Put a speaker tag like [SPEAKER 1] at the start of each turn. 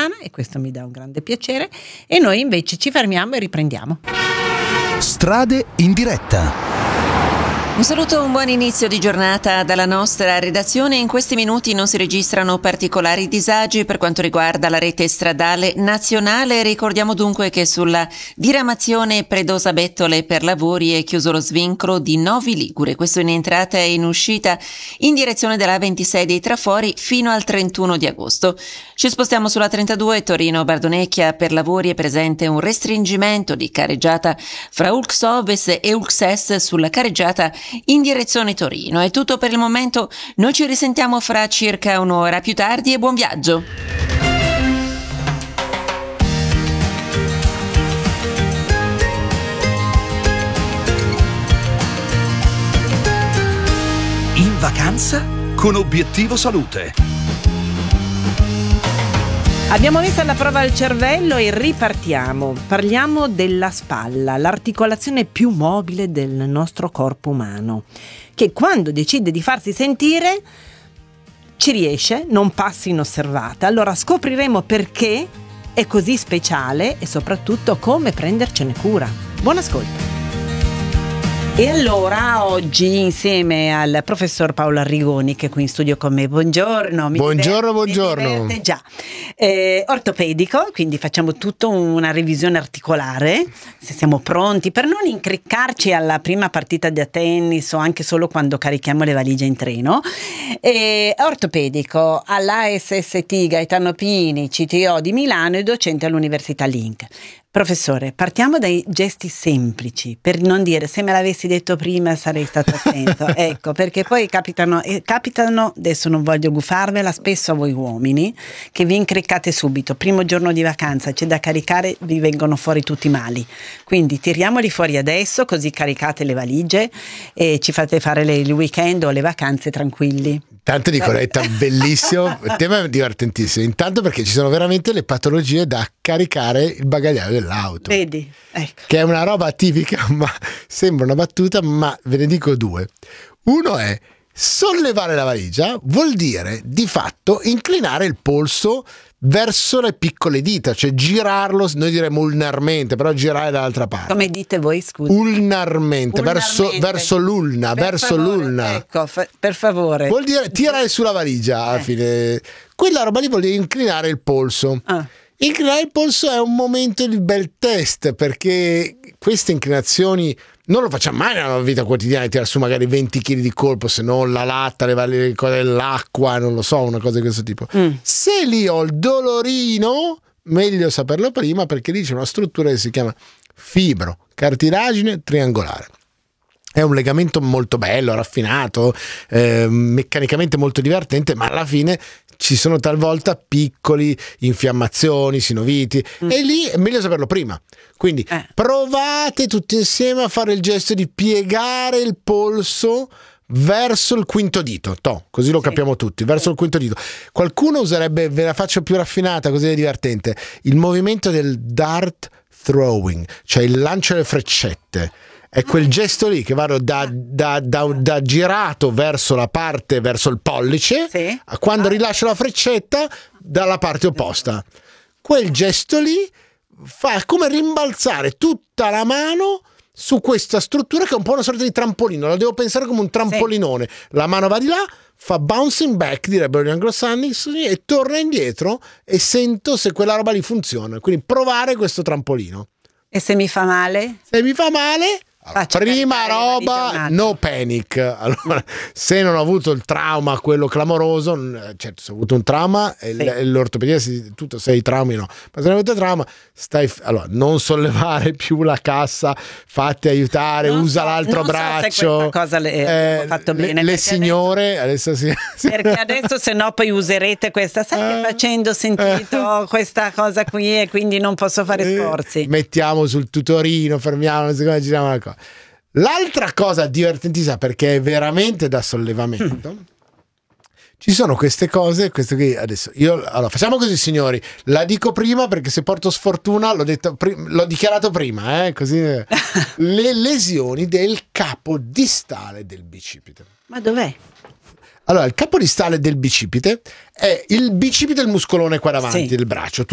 [SPEAKER 1] settimana e questo mi dà un grande piacere, e noi invece ci fermiamo e riprendiamo.
[SPEAKER 2] Strade in diretta.
[SPEAKER 3] Un saluto, un buon inizio di giornata dalla nostra redazione. In questi minuti non si registrano particolari disagi per quanto riguarda la rete stradale nazionale. Ricordiamo dunque che sulla diramazione Predosa-Bettole per lavori è chiuso lo svincolo di Novi Ligure, questo in entrata e in uscita in direzione della 26 dei Trafori fino al 31 di agosto. Ci spostiamo sulla 32 Torino-Bardonecchia, per lavori è presente un restringimento di careggiata fra Ulx Ovest e Ulx Est sulla careggiata in direzione Torino. È tutto per il momento, noi ci risentiamo fra circa un'ora più tardi e buon viaggio.
[SPEAKER 2] In vacanza con Obiettivo Salute.
[SPEAKER 1] Abbiamo messo alla prova il cervello e ripartiamo. Parliamo della spalla, l'articolazione più mobile del nostro corpo umano, che quando decide di farsi sentire ci riesce, non passa inosservata. Allora scopriremo perché è così speciale e soprattutto come prendercene cura. Buon ascolto. E allora oggi insieme al professor Paolo Arrigoni, che è qui in studio con me, buongiorno.
[SPEAKER 4] Buongiorno.
[SPEAKER 1] Mi diverte già. Ortopedico, quindi facciamo tutto una revisione articolare, se siamo pronti, per non incriccarci alla prima partita da tennis o anche solo quando carichiamo le valigie in treno. Ortopedico all'ASST Gaetano Pini, CTO di Milano e docente all'Università Link. Professore, partiamo dai gesti semplici, per non dire se me l'avessi detto prima sarei stato attento, ecco, perché poi capitano, adesso non voglio gufarvela, spesso a voi uomini, che vi incriccate subito, primo giorno di vacanza, c'è da caricare, vi vengono fuori tutti mali, quindi tiriamoli fuori adesso, così caricate le valigie e ci fate fare il weekend o le vacanze tranquilli.
[SPEAKER 4] Tanto di corretta, bellissimo, il tema è divertentissimo, intanto perché ci sono veramente le patologie da caricare il bagagliaio dell'auto.
[SPEAKER 1] Vedi, ecco.
[SPEAKER 4] Che è una roba tipica, ma sembra una battuta, ma ve ne dico due. Uno è sollevare la valigia, vuol dire di fatto inclinare il polso verso le piccole dita, cioè girarlo, noi diremmo ulnarmente, però girare dall'altra parte.
[SPEAKER 1] Come dite voi, scusa?
[SPEAKER 4] Ulnarmente. Verso l'ulna, l'ulna.
[SPEAKER 1] Ecco, per favore.
[SPEAKER 4] Vuol dire tirare sulla valigia alla fine. Quella roba lì vuol dire inclinare il polso. Inclinare il polso è un momento di bel test, perché queste inclinazioni non lo facciamo mai nella vita quotidiana, tirare su magari 20 kg di colpo, se no la latta, le cose dell'acqua, non lo so, una cosa di questo tipo. Se lì ho il dolorino, meglio saperlo prima, perché lì c'è una struttura che si chiama fibrocartilagine triangolare. È un legamento molto bello, raffinato, meccanicamente molto divertente, ma alla fine ci sono talvolta piccoli infiammazioni, sinoviti, e lì è meglio saperlo prima. Quindi provate tutti insieme a fare il gesto di piegare il polso verso il quinto dito, così lo capiamo tutti, verso il quinto dito. Qualcuno userebbe, ve la faccio più raffinata, così è divertente, il movimento del dart throwing, cioè il lancio delle freccette. È quel gesto lì che vado da girato verso la parte, verso il pollice, a quando rilascio la freccetta dalla parte opposta. Quel gesto lì fa come rimbalzare tutta la mano su questa struttura che è un po' una sorta di trampolino, la devo pensare come un trampolinone. La mano va di là, fa bouncing back, direbbero gli anglosassoni, e torna indietro e sento se quella roba lì funziona. Quindi provare questo trampolino.
[SPEAKER 1] E se mi fa male?
[SPEAKER 4] Se mi fa male... Prima roba, no panic. Allora, se non ho avuto il trauma, quello clamoroso, certo, se ho avuto un trauma, l'ortopedia tutto, se hai traumi no, ma se non hai avuto trauma, allora non sollevare più la cassa, fatti aiutare, usa l'altro braccio.
[SPEAKER 1] Se questa cosa ho fatto bene.
[SPEAKER 4] Le signore adesso
[SPEAKER 1] perché adesso se no poi userete questa, sai che facendo sentito questa cosa qui e quindi non posso fare sforzi.
[SPEAKER 4] Mettiamo sul tutorino, fermiamo, secondo giriamo la cosa. L'altra cosa divertentissima, perché è veramente da sollevamento, ci sono queste cose, questo qui adesso allora facciamo così, signori, la dico prima perché se porto sfortuna l'ho dichiarato prima, così le lesioni del capo distale del bicipite.
[SPEAKER 1] Ma dov'è?
[SPEAKER 4] Allora, il capo distale del bicipite è il bicipite, il muscolone qua davanti del braccio.